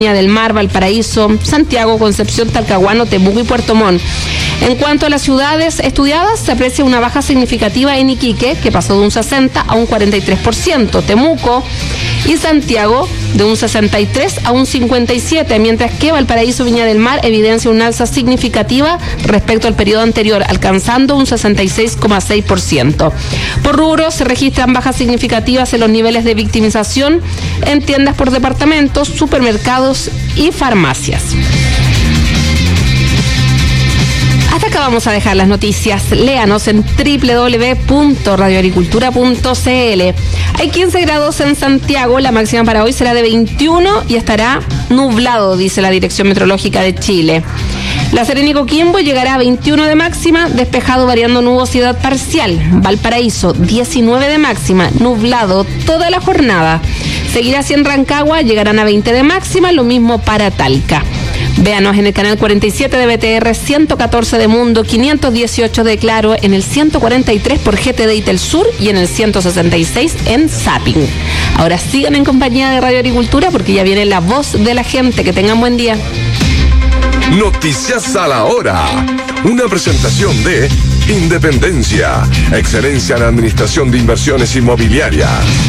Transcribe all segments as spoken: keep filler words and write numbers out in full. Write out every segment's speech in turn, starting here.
del Mar, Valparaíso, Santiago, Concepción, Talcahuano, Temuco y Puerto Montt. En cuanto a las ciudades estudiadas, se aprecia una baja significativa en Iquique, que pasó de un sesenta a un cuarenta y tres por ciento, Temuco y Santiago de un sesenta y tres a un cincuenta y siete, mientras que Valparaíso, Viña del Mar evidencia una alza significativa respecto al periodo anterior, alcanzando un sesenta y seis coma seis por ciento. Por rubro, se registran bajas significativas en los niveles de victimización en tiendas por departamentos, supermercados y farmacias. Hasta acá vamos a dejar las noticias. Léanos en doble u doble u doble u punto radio agricultura punto c l. Hay quince grados en Santiago, la máxima para hoy será de veintiuno y estará nublado, dice la Dirección Meteorológica de Chile. La Serena y Coquimbo llegará a veintiuno de máxima, despejado variando nubosidad parcial. Valparaíso, diecinueve de máxima, nublado toda la jornada. Seguirá así en Rancagua, llegarán a veinte de máxima, lo mismo para Talca. Véanos en el canal cuarenta y siete de B T R, ciento catorce de Mundo, quinientos dieciocho de Claro, en el ciento cuarenta y tres por G T D y Telsur y en el ciento sesenta y seis en Zapping. Ahora sigan en compañía de Radio Agricultura porque ya viene la voz de la gente. Que tengan buen día. Noticias a la hora. Una presentación de Independencia, excelencia en administración de inversiones inmobiliarias.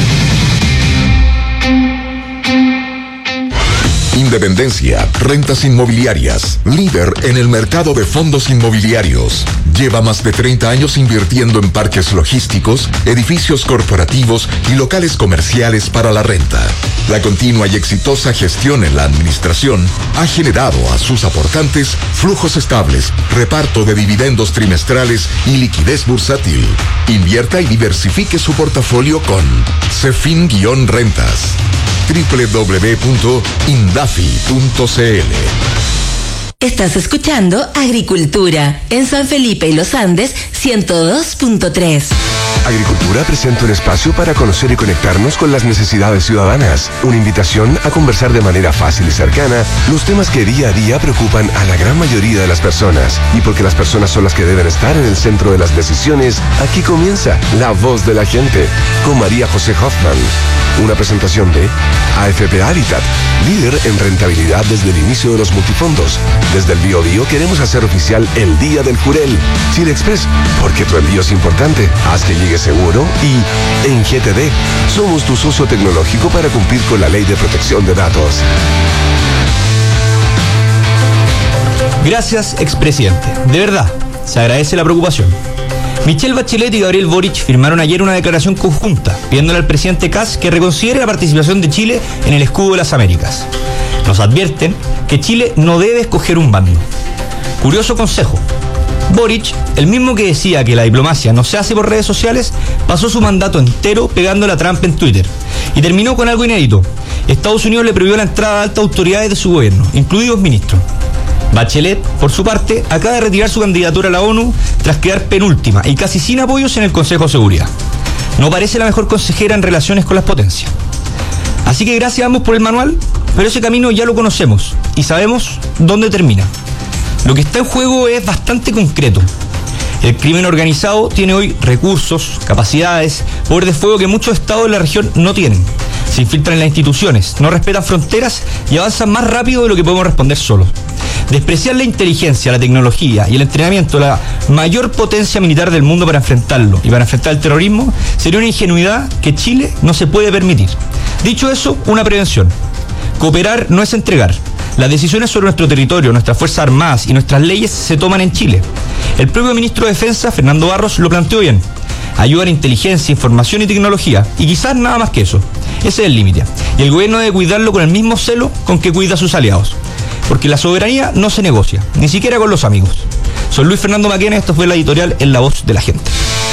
Independencia, rentas inmobiliarias, líder en el mercado de fondos inmobiliarios. Lleva más de treinta años invirtiendo en parques logísticos, edificios corporativos y locales comerciales para la renta. La continua y exitosa gestión en la administración ha generado a sus aportantes flujos estables, reparto de dividendos trimestrales y liquidez bursátil. Invierta y diversifique su portafolio con Cefin-Rentas. doble u doble u doble u punto indafi punto c l. Estás escuchando Agricultura en San Felipe y Los Andes ciento dos punto tres. Agricultura presenta un espacio para conocer y conectarnos con las necesidades ciudadanas. Una invitación a conversar de manera fácil y cercana los temas que día a día preocupan a la gran mayoría de las personas. Y porque las personas son las que deben estar en el centro de las decisiones, aquí comienza La Voz de la Gente con María José Hoffman. Una presentación de A F P Habitat, líder en rentabilidad desde el inicio de los multifondos. Desde el Bío Bío queremos hacer oficial el Día del Jurel. Chile Express, porque tu envío es importante. Haz que llegue seguro. Y en G T D, somos tu socio tecnológico para cumplir con la ley de protección de datos. Gracias, expresidente. De verdad, se agradece la preocupación. Michelle Bachelet y Gabriel Boric firmaron ayer una declaración conjunta pidiéndole al presidente Kast que reconsidere la participación de Chile en el Escudo de las Américas. Nos advierten que Chile no debe escoger un bando. Curioso consejo. Boric, el mismo que decía que la diplomacia no se hace por redes sociales, pasó su mandato entero pegando la trampa en Twitter. Y terminó con algo inédito. Estados Unidos le prohibió la entrada a altas autoridades de su gobierno, incluidos ministros. Bachelet, por su parte, acaba de retirar su candidatura a la ONU tras quedar penúltima y casi sin apoyos en el Consejo de Seguridad. No parece la mejor consejera en relaciones con las potencias. Así que gracias a ambos por el manual, pero ese camino ya lo conocemos y sabemos dónde termina. Lo que está en juego es bastante concreto. El crimen organizado tiene hoy recursos, capacidades, poder de fuego que muchos estados de la región no tienen. Se infiltran en las instituciones, no respetan fronteras y avanzan más rápido de lo que podemos responder solos. Despreciar la inteligencia, la tecnología y el entrenamiento de la mayor potencia militar del mundo para enfrentarlo y para enfrentar el terrorismo sería una ingenuidad que Chile no se puede permitir. Dicho eso, una prevención. Cooperar no es entregar. Las decisiones sobre nuestro territorio, nuestras Fuerzas Armadas y nuestras leyes se toman en Chile. El propio ministro de Defensa, Fernando Barros, lo planteó bien. Ayudar a inteligencia, información y tecnología, y quizás nada más que eso. Ese es el límite. Y el gobierno debe cuidarlo con el mismo celo con que cuida a sus aliados. Porque la soberanía no se negocia, ni siquiera con los amigos. Soy Luis Fernando Maquena, esto fue la editorial en La Voz de la Gente.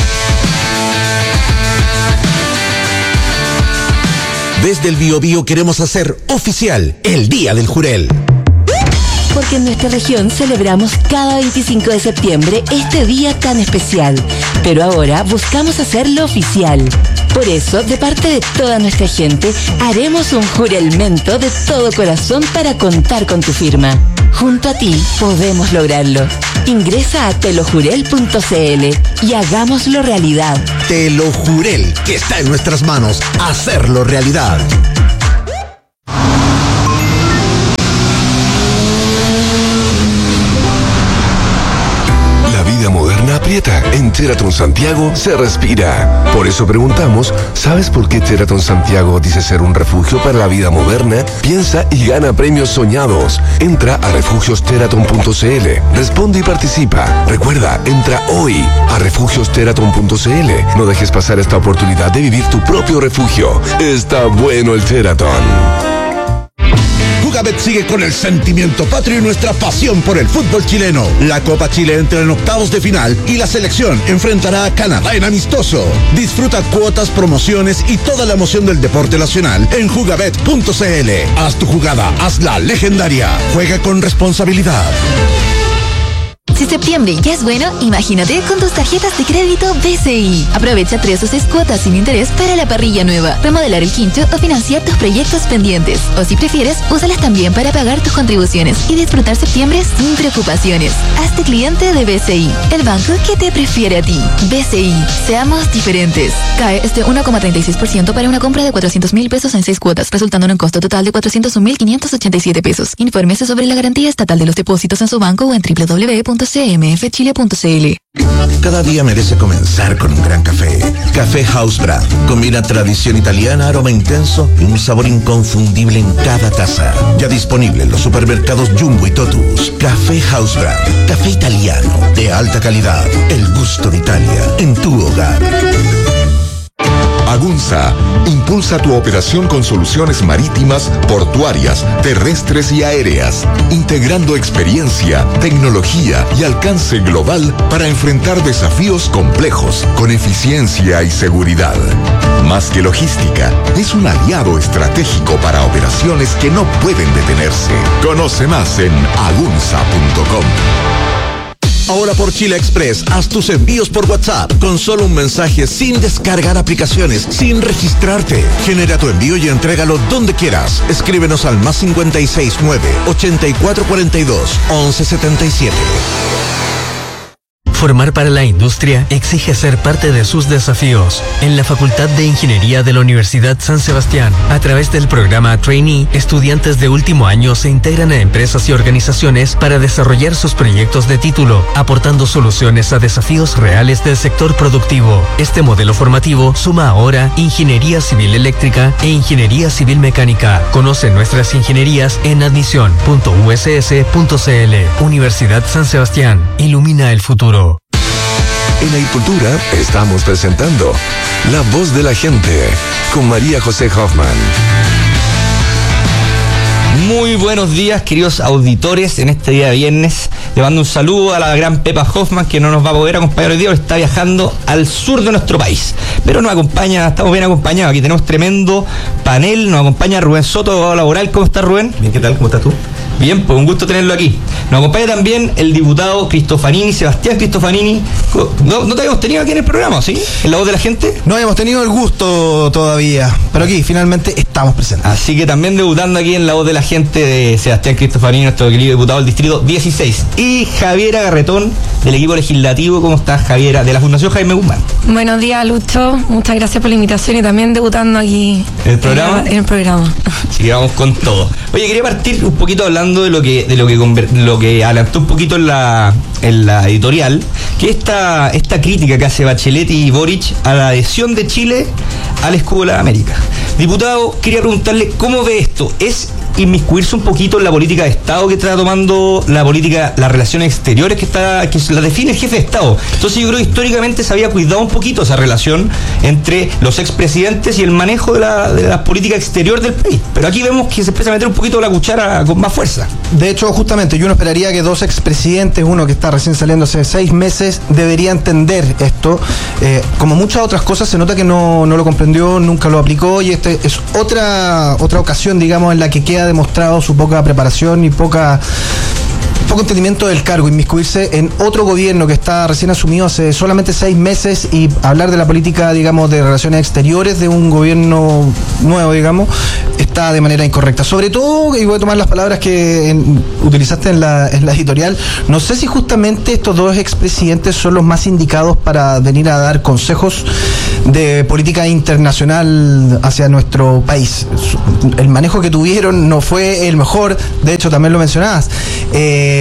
Desde el Bío Bío queremos hacer oficial el Día del Jurel. Porque en nuestra región celebramos cada veinticinco de septiembre este día tan especial. Pero ahora buscamos hacerlo oficial. Por eso, de parte de toda nuestra gente, haremos un juramento de todo corazón para contar con tu firma. Junto a ti podemos lograrlo. Ingresa a telojurel punto c l y hagámoslo realidad. Telojurel, que está en nuestras manos hacerlo realidad. Sheraton Santiago se respira. Por eso preguntamos, ¿sabes por qué Sheraton Santiago dice ser un refugio para la vida moderna? Piensa y gana premios soñados. Entra a refugios sheraton punto c l. Responde y participa. Recuerda, entra hoy a refugios sheraton punto c l. No dejes pasar esta oportunidad de vivir tu propio refugio. Está bueno el Sheraton. Jugabet sigue con el sentimiento patrio y nuestra pasión por el fútbol chileno. La Copa Chile entra en octavos de final y la selección enfrentará a Canadá en amistoso. Disfruta cuotas, promociones y toda la emoción del deporte nacional en jugabet punto c l. Haz tu jugada, hazla legendaria. Juega con responsabilidad. Si septiembre ya es bueno, imagínate con tus tarjetas de crédito B C I. Aprovecha tres o seis cuotas sin interés para la parrilla nueva, remodelar el quincho o financiar tus proyectos pendientes. O si prefieres, úsalas también para pagar tus contribuciones y disfrutar septiembre sin preocupaciones. Hazte cliente de B C I, el banco que te prefiere a ti. B C I, seamos diferentes. Cae este uno coma treinta y seis por ciento para una compra de cuatrocientos mil pesos en seis cuotas, resultando en un costo total de cuatrocientos un mil quinientos ochenta y siete pesos. Infórmese sobre la garantía estatal de los depósitos en su banco o en doble u doble u doble u punto c m f chile punto c l. Cada día merece comenzar con un gran café. Café House Brand. Combina tradición italiana, aroma intenso y un sabor inconfundible en cada taza. Ya disponible en los supermercados Jumbo y Totus. Café House Brand. Café italiano de alta calidad. El gusto de Italia en tu hogar. Agunza impulsa tu operación con soluciones marítimas, portuarias, terrestres y aéreas, integrando experiencia, tecnología y alcance global para enfrentar desafíos complejos con eficiencia y seguridad. Más que logística, es un aliado estratégico para operaciones que no pueden detenerse. Conoce más en agunza punto com. Ahora por Chile Express, haz tus envíos por WhatsApp con solo un mensaje, sin descargar aplicaciones, sin registrarte. Genera tu envío y entrégalo donde quieras. Escríbenos al más cincuenta y seis nueve, ochenta y cuatro cuarenta y dos, once setenta y siete. Formar para la industria exige ser parte de sus desafíos. En la Facultad de Ingeniería de la Universidad San Sebastián, a través del programa Trainee, estudiantes de último año se integran a empresas y organizaciones para desarrollar sus proyectos de título, aportando soluciones a desafíos reales del sector productivo. Este modelo formativo suma ahora Ingeniería Civil Eléctrica e Ingeniería Civil Mecánica. Conoce nuestras ingenierías en admisión punto u s s punto c l. Universidad San Sebastián. Ilumina el futuro. En Agricultura estamos presentando La Voz de la Gente con María José Hoffman. Muy buenos días, queridos auditores, en este día de viernes. Le mando un saludo a la gran Pepa Hoffman, que no nos va a poder acompañar hoy día, porque está viajando al sur de nuestro país. Pero nos acompaña, estamos bien acompañados. Aquí tenemos tremendo panel. Nos acompaña Rubén Soto, abogado laboral. ¿Cómo estás, Rubén? Bien, ¿qué tal? ¿Cómo estás tú? Bien, pues un gusto tenerlo aquí. Nos acompaña también el diputado Cristofanini, Sebastián Cristofanini. No, no te habíamos tenido aquí en el programa, ¿sí? ¿En La Voz de la Gente? No habíamos tenido el gusto todavía, pero aquí finalmente estamos presentes. Así que también debutando aquí en La Voz de la Gente de Sebastián Cristofanini, nuestro querido diputado del Distrito dieciséis. Y Javiera Garretón, del equipo legislativo. ¿Cómo estás, Javiera? De la Fundación Jaime Guzmán. Buenos días, Lucho. Muchas gracias por la invitación y también debutando aquí ¿En el programa? En, en el programa. Así que vamos con todo. Oye, quería partir un poquito hablando de lo que de lo que lo que adelantó un poquito en la en la editorial, que esta esta crítica que hace Bachelet y Boric a la adhesión de Chile al escudo de la América. Diputado, quería preguntarle cómo ve esto. ¿Es inmiscuirse un poquito en la política de Estado que está tomando la política, las relaciones exteriores que está que la define el jefe de Estado? Entonces yo creo que históricamente se había cuidado un poquito esa relación entre los expresidentes y el manejo de la, de la política exterior del país. Pero aquí vemos que se empieza a meter un poquito la cuchara con más fuerza. De hecho, justamente, yo no esperaría que dos expresidentes, uno que está recién saliendo hace seis meses, debería entender esto. Eh, como muchas otras cosas, se nota que no, no lo comprendió, nunca lo aplicó, y este es otra, otra ocasión, digamos, en la que queda demostrado su poca preparación y poca poco entendimiento del cargo, inmiscuirse en otro gobierno que está recién asumido hace solamente seis meses y hablar de la política, digamos, de relaciones exteriores de un gobierno nuevo, digamos, está de manera incorrecta. Sobre todo, y voy a tomar las palabras que en, utilizaste en la, en la editorial, no sé si justamente estos dos expresidentes son los más indicados para venir a dar consejos de política internacional hacia nuestro país. El manejo que tuvieron no fue el mejor, de hecho también lo mencionabas. Eh,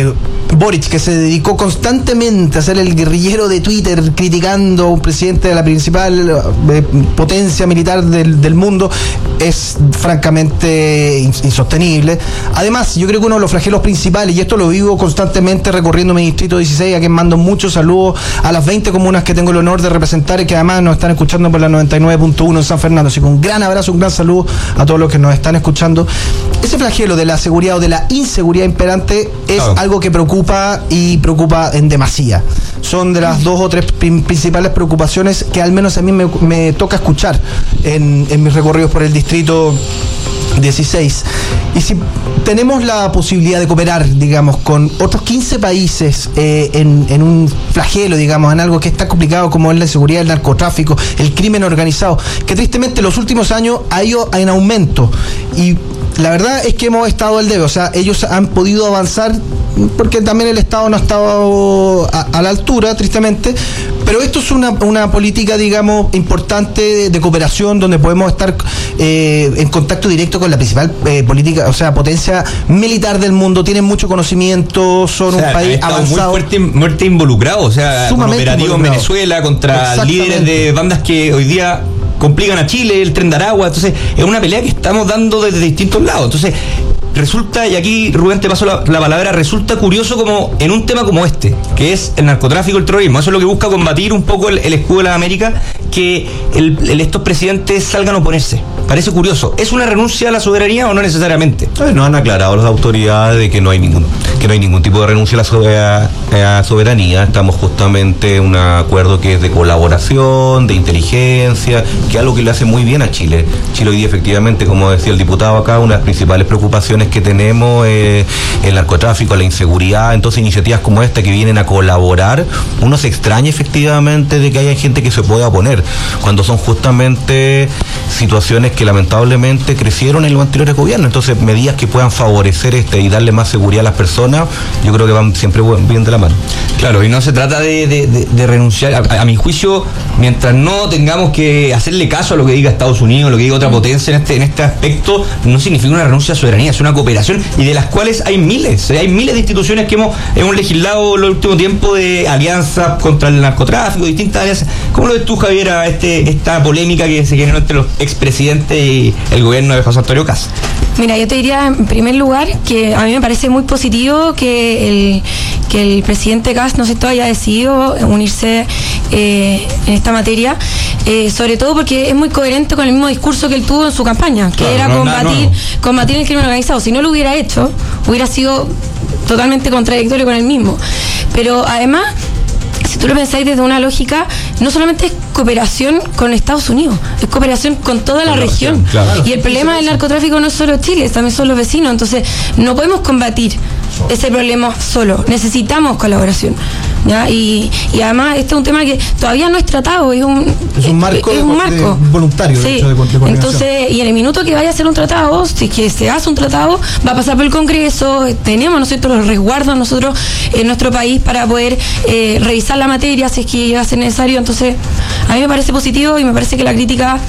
Boric, que se dedicó constantemente a ser el guerrillero de Twitter criticando a un presidente de la principal eh, potencia militar del, del mundo, es francamente insostenible. Además, yo creo que uno de los flagelos principales, y esto lo vivo constantemente recorriendo mi distrito dieciséis, a quien mando muchos saludos a las veinte comunas que tengo el honor de representar y que además nos están escuchando por la noventa y nueve punto uno en San Fernando. Así que un gran abrazo, un gran saludo a todos los que nos están escuchando. Ese flagelo de la seguridad o de la inseguridad imperante es claro. algo que preocupa y preocupa en demasía. Son de las dos o tres principales preocupaciones que al menos a mí me, me toca escuchar en, en mis recorridos por el distrito dieciséis. Y si tenemos la posibilidad de cooperar, digamos, con otros quince países eh, en, en un flagelo, digamos, en algo que es tan complicado como es la inseguridad, el narcotráfico, el crimen organizado, que tristemente en los últimos años ha ido en aumento. Y la verdad es que hemos estado al debe, o sea, ellos han podido avanzar porque también el Estado no ha estado a, a la altura, tristemente, pero esto es una, una política, digamos, importante de, de cooperación, donde podemos estar eh, en contacto directo con la principal eh, política, o sea, potencia militar del mundo, tienen mucho conocimiento, son o sea, un país avanzado. Muy fuerte, muerte involucrado, o sea, con operativos en Venezuela contra líderes de bandas que hoy día complican a Chile, el Tren de Aragua. Entonces es una pelea que estamos dando desde distintos lados. Entonces resulta, y aquí Rubén te paso la, la palabra, resulta curioso como en un tema como este, que es el narcotráfico y el terrorismo, eso es lo que busca combatir un poco el, el escudo de la América, que el, el, estos presidentes salgan a oponerse. Parece curioso. ¿Es una renuncia a la soberanía o no necesariamente? Nos han aclarado las autoridades de que no hay ningún que no hay ningún tipo de renuncia a la soberanía. Estamos justamente en un acuerdo que es de colaboración, de inteligencia, que es algo que le hace muy bien a Chile. Chile hoy día, efectivamente, como decía el diputado acá, una de las principales preocupaciones que tenemos es el narcotráfico, la inseguridad. Entonces iniciativas como esta que vienen a colaborar, uno se extraña efectivamente de que haya gente que se pueda oponer, cuando son justamente situaciones que lamentablemente crecieron en los anteriores gobiernos. Entonces medidas que puedan favorecer este y darle más seguridad a las personas, yo creo que van siempre bien de la mano. Claro, y no se trata de, de, de, de renunciar, a, a mi juicio, mientras no tengamos que hacerle caso a lo que diga Estados Unidos, lo que diga otra potencia en este, en este aspecto, no significa una renuncia a soberanía, es una cooperación, y de las cuales hay miles, hay miles de instituciones que hemos, hemos legislado en el último tiempo, de alianzas contra el narcotráfico, distintas alianzas. ¿Cómo lo ves tú, Javier, a este, esta polémica que se generó entre los expresidentes y el gobierno de José Antonio Kast? Mira, yo te diría en primer lugar que a mí me parece muy positivo que el, que el presidente Kast, no sé, haya decidido unirse eh, en esta materia, eh, sobre todo porque es muy coherente con el mismo discurso que él tuvo en su campaña, que claro, era no, combatir, no, no. combatir el crimen organizado. Si no lo hubiera hecho, hubiera sido totalmente contradictorio con él mismo. Pero además, si tú lo pensáis desde una lógica, no solamente es cooperación con Estados Unidos, es cooperación con toda la región. Claro. Y el problema del narcotráfico no es solo Chile, también son los vecinos. Entonces, no podemos combatir ese problema solo, necesitamos colaboración. ¿Ya? Y, y además este es un tema que todavía no es tratado, es un, es un marco, es un marco. De, voluntario. Sí. De, de, de Entonces, y en el minuto que vaya a ser un tratado, si es que se hace un tratado, va a pasar por el Congreso, tenemos nosotros los resguardos nosotros en nuestro país para poder eh, revisar la materia si es que llega a ser necesario. Entonces, a mí me parece positivo y me parece que la crítica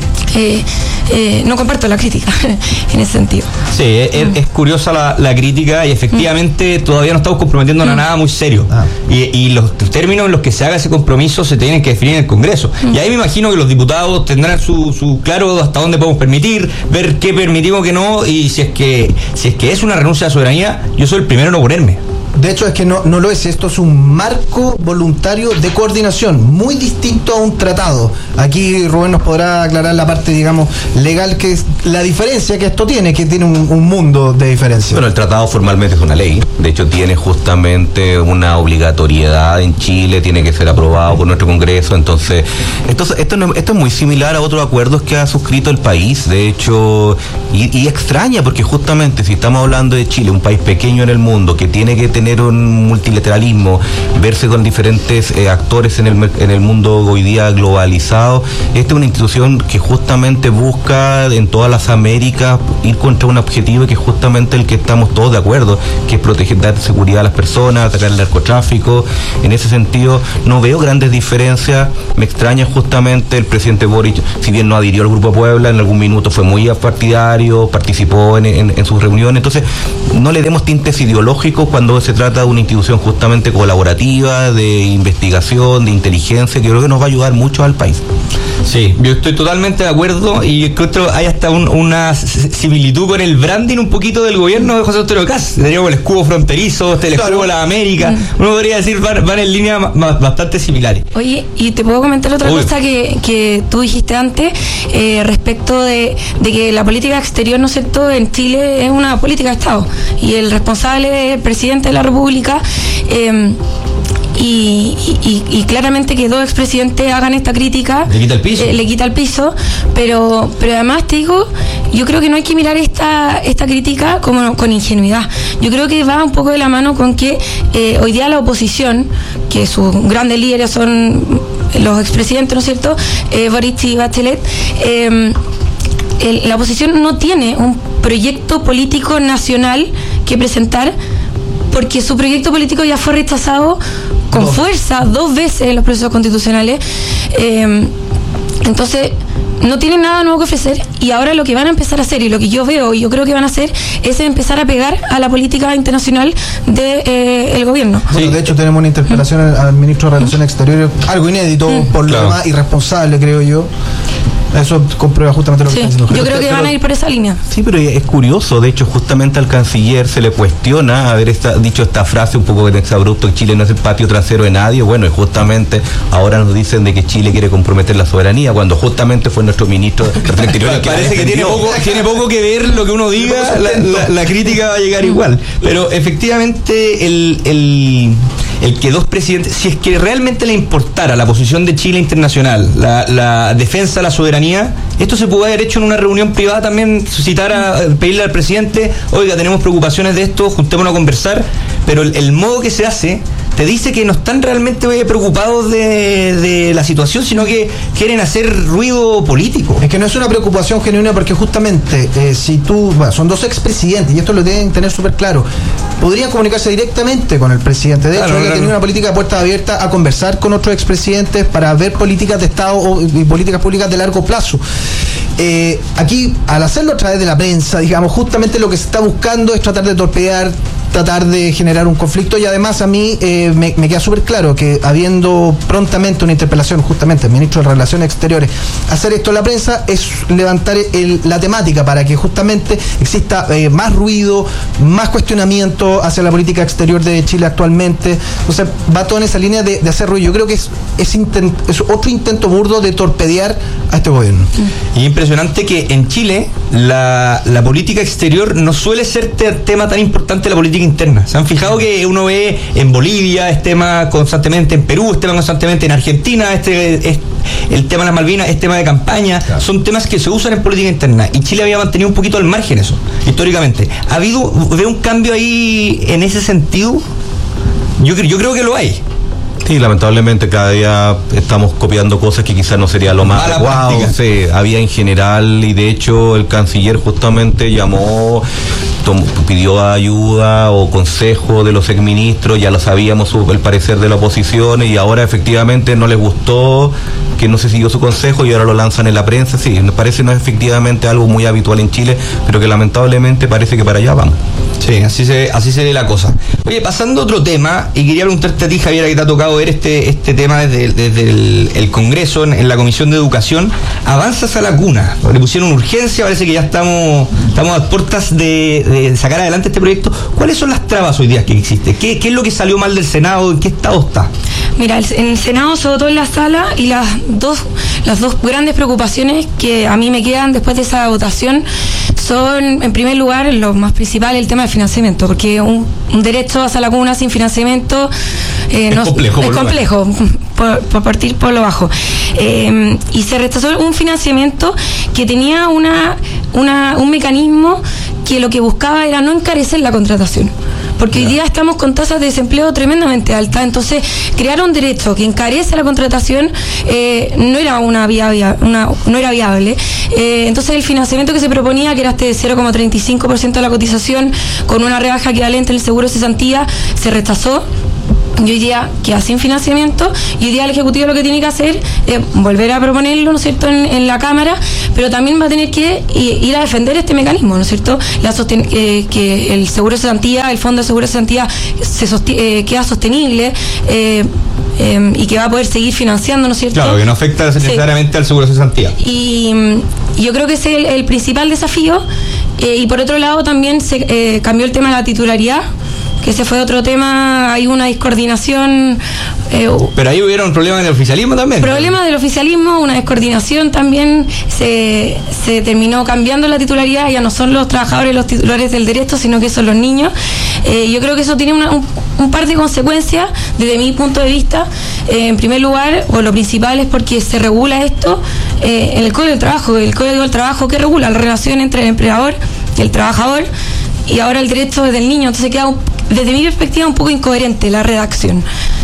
Eh, eh, no comparto la crítica en ese sentido. Sí, es, mm. es curiosa la, la crítica y efectivamente mm. todavía no estamos comprometiendo mm. a nada muy serio. Ah. Y, y los términos en los que se haga ese compromiso se tienen que definir en el Congreso. Mm. Y ahí me imagino que los diputados tendrán su, su claro hasta dónde podemos permitir, ver qué permitimos, qué no, y si es que si es que es una renuncia a la soberanía, yo soy el primero en oponerme. De hecho, es que no, no lo es. Esto es un marco voluntario de coordinación, muy distinto a un tratado. Aquí Rubén nos podrá aclarar la parte, digamos, legal, que es la diferencia que esto tiene, que tiene un, un mundo de diferencia. Bueno, el tratado formalmente es una ley. De hecho, tiene justamente una obligatoriedad en Chile, tiene que ser aprobado por nuestro Congreso. Entonces, esto, esto, no, esto es muy similar a otros acuerdos que ha suscrito el país. De hecho, y, y extraña, porque justamente si estamos hablando de Chile, un país pequeño en el mundo, que tiene que tener un multilateralismo, verse con diferentes eh, actores en el, en el mundo hoy día globalizado. Esta es una institución que justamente busca en todas las Américas ir contra un objetivo que es justamente el que estamos todos de acuerdo, que es proteger, dar seguridad a las personas, atacar el narcotráfico. En ese sentido no veo grandes diferencias. Me extraña justamente el presidente Boric, si bien no adhirió al Grupo Puebla, en algún minuto fue muy partidario, participó en, en, en sus reuniones. Entonces no le demos tintes ideológicos cuando se se trata de una institución justamente colaborativa, de investigación, de inteligencia, que creo que nos va a ayudar mucho al país. Sí, yo estoy totalmente de acuerdo y encuentro hay hasta un, una similitud con el branding un poquito del gobierno de José Antonio Kast. Teníamos el escudo fronterizo, este el escudo claro. de la América. Mm. Uno podría decir van, van en líneas bastante similares. Oye, y te puedo comentar otra Uy. cosa que, que tú dijiste antes eh, respecto de, de que la política exterior, ¿no es cierto?, en Chile es una política de Estado y el responsable es el presidente de la República. Eh, Y, y, y claramente que dos expresidentes hagan esta crítica le quita el piso, eh, le quita el piso pero pero además te digo, yo creo que no hay que mirar esta esta crítica como con ingenuidad. Yo creo que va un poco de la mano con que eh, hoy día la oposición, que sus grandes líderes son los expresidentes, ¿no es cierto?, eh, Boric y Bachelet, eh, el, la oposición no tiene un proyecto político nacional que presentar, porque su proyecto político ya fue rechazado con dos. fuerza dos veces en los procesos constitucionales. Eh, entonces no tienen nada nuevo que ofrecer y ahora lo que van a empezar a hacer y lo que yo veo y yo creo que van a hacer es empezar a pegar a la política internacional del de, eh, gobierno. Sí, bueno, de hecho tenemos una interpelación al, al ministro de Relaciones Exteriores, algo inédito, mm. por claro. lo demás irresponsable, creo yo. Eso comprueba justamente lo que sí, está diciendo. Yo creo que pero, van a ir por esa línea. Sí, pero es curioso. De hecho, justamente al canciller se le cuestiona haber esta, dicho esta frase un poco exabrupto, que Chile no es el patio trasero de nadie. Bueno, y justamente ahora nos dicen de que Chile quiere comprometer la soberanía, cuando justamente fue nuestro ministro del Interior. Parece que tiene poco, tiene poco que ver lo que uno diga, la, la, la crítica va a llegar igual. Pero efectivamente el... el el que dos presidentes, si es que realmente le importara la posición de Chile internacional, la, la defensa de la soberanía, esto se pudo haber hecho en una reunión privada también, citar a, pedirle al presidente, oiga, tenemos preocupaciones de esto, juntémonos a conversar, pero el, el modo que se hace te dice que no están realmente preocupados de, de la situación, sino que quieren hacer ruido político. Es que no es una preocupación genuina porque justamente eh, si tú, bueno, son dos expresidentes y esto lo deben tener súper claro, podrían comunicarse directamente con el presidente. De hecho, claro, ella tenía una política de puertas abiertas a conversar con otros expresidentes para ver políticas de Estado o, y políticas públicas de largo plazo. Eh, aquí, al hacerlo a través de la prensa, digamos, justamente lo que se está buscando es tratar de torpedear, tratar de generar un conflicto y además a mí eh, me, me queda súper claro que habiendo prontamente una interpelación justamente al ministro de Relaciones Exteriores, hacer esto en la prensa es levantar el, la temática para que justamente exista eh, más ruido, más cuestionamiento hacia la política exterior de Chile actualmente. O sea, va todo en esa línea de, de hacer ruido. Yo creo que es, es, intent, es otro intento burdo de torpedear a este gobierno. Y impresionante que en Chile la, la política exterior no suele ser te, tema tan importante de la política interna. ¿Se han fijado que uno ve en Bolivia es tema constantemente, en Perú es tema constantemente, en Argentina este es el tema de las Malvinas es tema de campaña? Claro. Son temas que se usan en política interna y Chile había mantenido un poquito al margen eso, históricamente. ¿Ha habido, ve un cambio ahí en ese sentido? Yo, yo creo que lo hay. Sí, lamentablemente cada día estamos copiando cosas que quizás no sería lo más adecuado. Sí, había en general, y de hecho el canciller justamente llamó, tom, pidió ayuda o consejo de los exministros, ya lo sabíamos el parecer de la oposición y ahora efectivamente no les gustó que no se siguió su consejo y ahora lo lanzan en la prensa. Sí, me parece no es efectivamente algo muy habitual en Chile, pero que lamentablemente parece que para allá vamos. Sí, así se, así se ve la cosa. Oye, pasando a otro tema, y quería preguntarte a ti, Javier, que te ha tocado ver este, este tema desde, desde el, el Congreso, en, en la Comisión de Educación. Avanzas a la cuna, le pusieron urgencia, parece que ya estamos, estamos a puertas de, de sacar adelante este proyecto. ¿Cuáles son las trabas hoy día que existen? ¿Qué, qué es lo que salió mal del Senado? ¿En qué estado está? Mira, el, en el Senado se votó en la sala y las dos, las dos grandes preocupaciones que a mí me quedan después de esa votación son, en primer lugar, lo más principal, el tema de financiamiento, porque un, un derecho hacia la cuna sin financiamiento eh, es no, complejo, es complejo por, por partir por lo bajo. Eh, y se rechazó un financiamiento que tenía una, una, un mecanismo que lo que buscaba era no encarecer la contratación. Porque hoy día estamos con tasas de desempleo tremendamente altas, entonces crear un derecho que encarece la contratación eh, no era una vía, via, una, no era viable. Eh, entonces el financiamiento que se proponía, que era este cero coma treinta y cinco por ciento de la cotización con una rebaja equivalente en el seguro de cesantía, se rechazó. y hoy día queda sin financiamiento, y hoy día el Ejecutivo lo que tiene que hacer es volver a proponerlo, ¿no es cierto?, en, en la Cámara, pero también va a tener que ir a defender este mecanismo, ¿no es cierto?, la sosten- eh, que el seguro de cesantía, el fondo de seguro de cesantía se sosti- eh, queda sostenible, eh, eh, y que va a poder seguir financiando, ¿no es cierto? Claro, que no afecta necesariamente sí. al seguro de cesantía. Y, y yo creo que ese es el, el principal desafío, eh, y por otro lado también se eh, cambió el tema de la titularidad, que ese fue otro tema, hay una descoordinación. Eh, Pero ahí hubieron problemas en el oficialismo también. Problemas del oficialismo, una descoordinación también, se, se terminó cambiando la titularidad, ya no son los trabajadores los titulares del derecho, sino que son los niños. Eh, yo creo que eso tiene una, un, un par de consecuencias desde mi punto de vista. Eh, en primer lugar, o lo principal es porque se regula esto eh, en el Código del Trabajo, el Código del Trabajo que regula la relación entre el empleador y el trabajador, y ahora el derecho es del niño, entonces queda un, desde mi perspectiva un poco incoherente la redacción.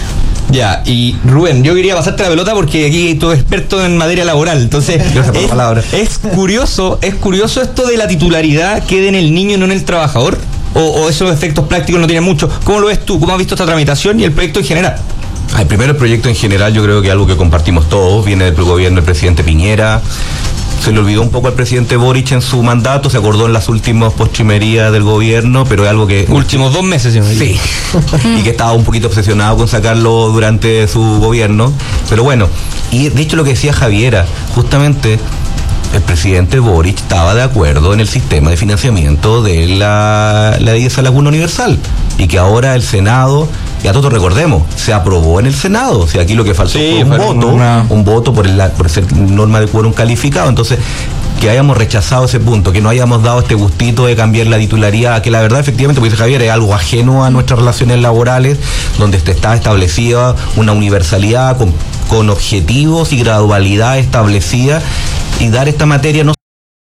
Ya, y Rubén, yo quería pasarte la pelota porque aquí tú eres experto en materia laboral, entonces es, es curioso, es curioso esto de la titularidad quede en el niño y no en el trabajador, o, o esos efectos prácticos no tienen mucho. ¿Cómo lo ves tú? ¿Cómo has visto esta tramitación y el proyecto en general? Ay, primero el proyecto en general, yo creo que es algo que compartimos todos, viene del gobierno del presidente Piñera. Se le olvidó un poco al presidente Boric en su mandato, se acordó en las últimas postrimerías del gobierno, pero es algo que... Últimos dos meses, señor. Sí, y que estaba un poquito obsesionado con sacarlo durante su gobierno, pero bueno, y de hecho lo que decía Javiera, justamente el presidente Boric estaba de acuerdo en el sistema de financiamiento de la, la ley de esa laguna universal, y que ahora el Senado, ya todos recordemos, se aprobó en el Senado, o sea, aquí lo que faltó sí, fue un voto, una... un voto por, el, por ser norma de quórum calificado, entonces que hayamos rechazado ese punto, que no hayamos dado este gustito de cambiar la titularidad, que la verdad efectivamente, como dice Javier, es algo ajeno a nuestras relaciones laborales, donde está establecida una universalidad con, con objetivos y gradualidad establecida, y dar esta materia no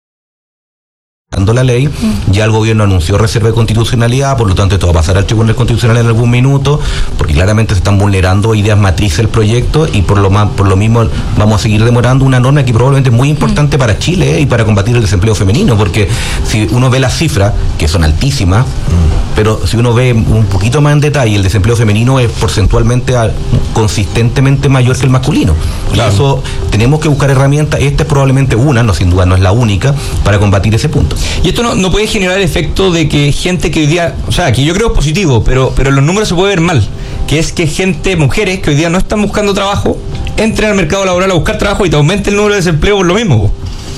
la ley, ya el gobierno anunció reserva de constitucionalidad, por lo tanto esto va a pasar al Tribunal Constitucional en algún minuto, porque claramente se están vulnerando ideas matrices del proyecto, y por lo más, por lo mismo vamos a seguir demorando una norma que probablemente es muy importante para Chile eh, y para combatir el desempleo femenino, porque si uno ve las cifras, que son altísimas, pero si uno ve un poquito más en detalle, el desempleo femenino es porcentualmente consistentemente mayor que el masculino. Claro. Y eso tenemos que buscar herramientas, esta es probablemente una, no sin duda no es la única, para combatir ese punto. Y esto no, no puede generar el efecto de que gente que hoy día, o sea, que yo creo es positivo, pero, pero en los números se puede ver mal, que es que gente, mujeres que hoy día no están buscando trabajo, entren al mercado laboral a buscar trabajo y te aumente el número de desempleo por lo mismo.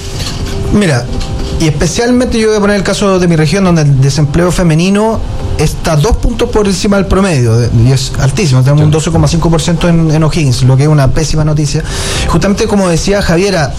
Mira, y especialmente yo voy a poner el caso de mi región, donde el desempleo femenino está dos puntos por encima del promedio, y es altísimo, tenemos un doce coma cinco por ciento en, en O'Higgins, lo que es una pésima noticia. Justamente como decía Javiera,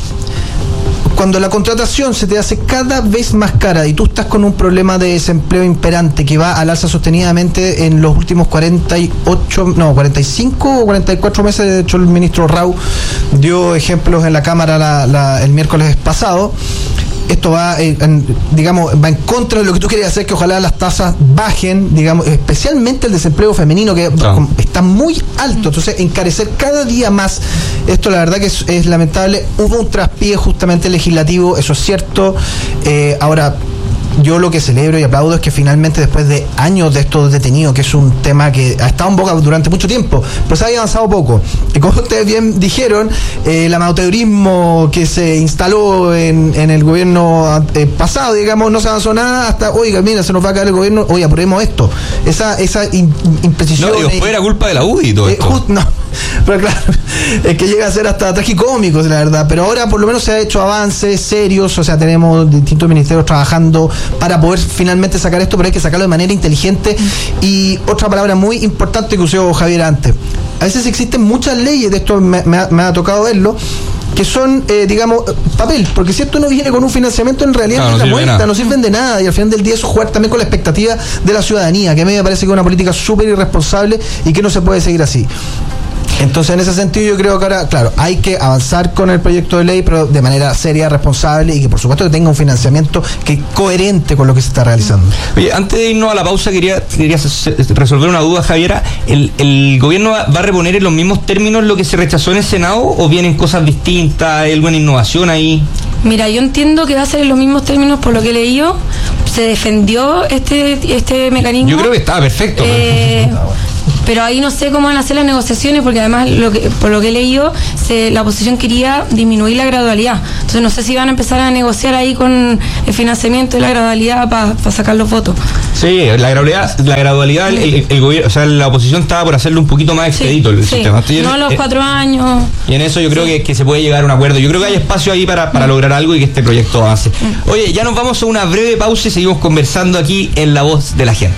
cuando la contratación se te hace cada vez más cara y tú estás con un problema de desempleo imperante que va al alza sostenidamente en los últimos cuarenta y ocho, no, cuarenta y cinco o cuarenta y cuatro meses, de hecho el ministro Rau dio ejemplos en la Cámara la, la, el miércoles pasado. Esto va, eh, en, digamos, va en contra de lo que tú querías hacer, que ojalá las tasas bajen, digamos, especialmente el desempleo femenino, que no. está muy alto. Entonces, encarecer cada día más, esto la verdad que es, es lamentable. Hubo un traspié justamente legislativo, eso es cierto. Eh, ahora, yo lo que celebro y aplaudo es que finalmente, después de años de estos detenidos, que es un tema que ha estado en boca durante mucho tiempo, pues ha avanzado poco. Y como ustedes bien dijeron, eh, el amateurismo que se instaló en, en el gobierno eh, pasado, digamos, no se avanzó nada hasta, oiga, mira, se nos va a caer el gobierno, oye, apuremos esto. Esa, esa in, imprecisión. No, y después era culpa de la U D I todo eh, esto. Just, no, pero claro, es que llega a ser hasta tragicómicos, la verdad. Pero ahora por lo menos se ha hecho avances serios, o sea, tenemos distintos ministerios trabajando para poder finalmente sacar esto, pero hay que sacarlo de manera inteligente. Y otra palabra muy importante que usó Javier antes, a veces existen muchas leyes, de esto me, me, ha, me ha tocado verlo, que son, eh, digamos, papel, porque si esto no viene con un financiamiento, en realidad no, no, no, muerta, no sirven de nada, y al final del día eso jugar también con la expectativa de la ciudadanía, que a mí me parece que es una política súper irresponsable y que no se puede seguir así. Entonces, en ese sentido, yo creo que ahora, claro, hay que avanzar con el proyecto de ley, pero de manera seria, responsable, y que por supuesto que tenga un financiamiento que coherente con lo que se está realizando. Oye, antes de irnos a la pausa, quería, quería resolver una duda, Javiera. ¿El, el gobierno va a reponer en los mismos términos lo que se rechazó en el Senado, o vienen cosas distintas? ¿Hay alguna innovación ahí? Mira, yo entiendo que va a ser en los mismos términos, por lo que he leído. Se defendió este este mecanismo. Yo creo que estaba perfecto. Eh, pero ahí no sé cómo van a hacer las negociaciones, porque además, lo que, por lo que he leído, se, la oposición quería disminuir la gradualidad. Entonces no sé si van a empezar a negociar ahí con el financiamiento de la gradualidad para pa sacar los votos. Sí, la gradualidad, la gradualidad el, el, el gobierno, o sea, la oposición estaba por hacerlo un poquito más expedito sí, el sí. sistema. Estoy no en, los eh, cuatro años. Y en eso yo creo sí. que, que se puede llegar a un acuerdo. Yo creo que hay espacio ahí para, para lograr algo y que este proyecto avance. Mm. Oye, ya nos vamos a una breve pausa y seguimos conversando aquí en La Voz de la Gente.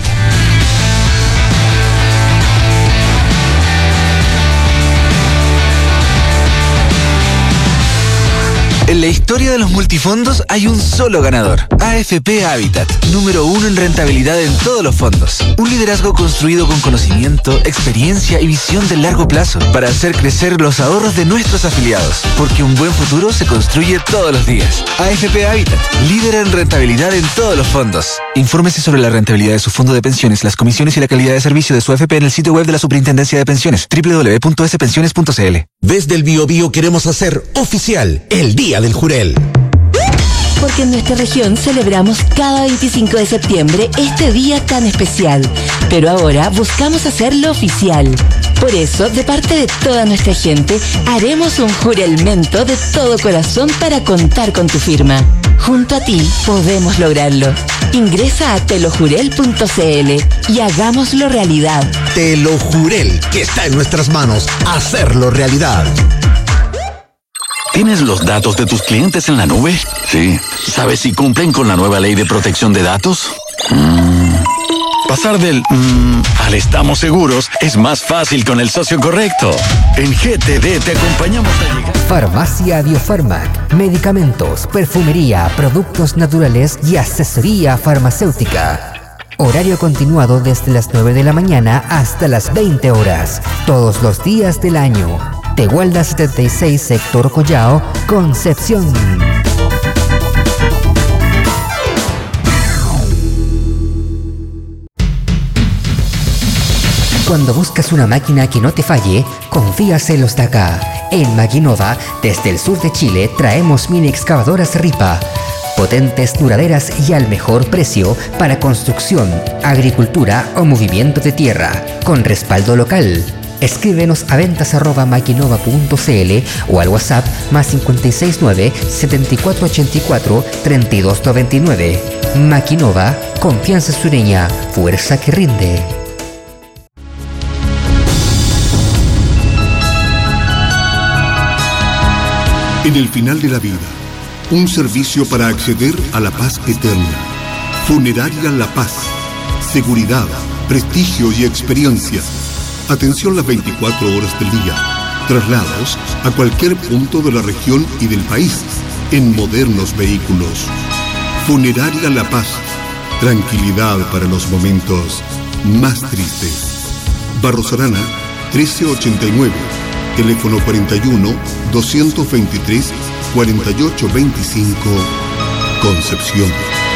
En la historia de los multifondos hay un solo ganador. A F P Habitat, número uno en rentabilidad en todos los fondos. Un liderazgo construido con conocimiento, experiencia y visión de largo plazo para hacer crecer los ahorros de nuestros afiliados. Porque un buen futuro se construye todos los días. A F P Habitat, líder en rentabilidad en todos los fondos. Infórmese sobre la rentabilidad de su fondo de pensiones, las comisiones y la calidad de servicio de su A F P en el sitio web de la Superintendencia de Pensiones, doble u doble u doble u punto ese pensiones punto c l. Desde el Bío Bío queremos hacer oficial el Día del Jurel. Porque en nuestra región celebramos cada veinticinco de septiembre este día tan especial. Pero ahora buscamos hacerlo oficial. Por eso, de parte de toda nuestra gente, haremos un juramento de todo corazón para contar con tu firma. Junto a ti podemos lograrlo. Ingresa a telojurel punto c l y hagámoslo realidad. Telojurel, que está en nuestras manos, hacerlo realidad. ¿Tienes los datos de tus clientes en la nube? Sí. ¿Sabes si cumplen con la nueva ley de protección de datos? Mm. Pasar del mmm, al estamos seguros es más fácil con el socio correcto. En G T D te acompañamos a llegar. Farmacia Biofarmac. Medicamentos, perfumería, productos naturales y asesoría farmacéutica. Horario continuado desde las nueve de la mañana hasta las veinte horas. Todos los días del año. Tehuelda setenta y seis, Sector Collao, Concepción. Cuando buscas una máquina que no te falle, confías en los de acá. En Maquinova, desde el sur de Chile, traemos mini excavadoras Ripa. Potentes, duraderas y al mejor precio para construcción, agricultura o movimiento de tierra, con respaldo local. Escríbenos a ventas arroba maquinova punto c l o al WhatsApp más cinco seis nueve, siete cuatro ocho cuatro, tres dos nueve nueve. Maquinova, confianza sureña, fuerza que rinde. En el final de la vida, un servicio para acceder a la paz eterna. Funeraria La Paz. Seguridad, prestigio y experiencia. Atención las veinticuatro horas del día. Traslados a cualquier punto de la región y del país en modernos vehículos. Funeraria La Paz. Tranquilidad para los momentos más tristes. Barros Arana, trece ochenta y nueve. Teléfono cuarenta y uno, doscientos veintitrés, cuarenta y ocho veinticinco. Concepción.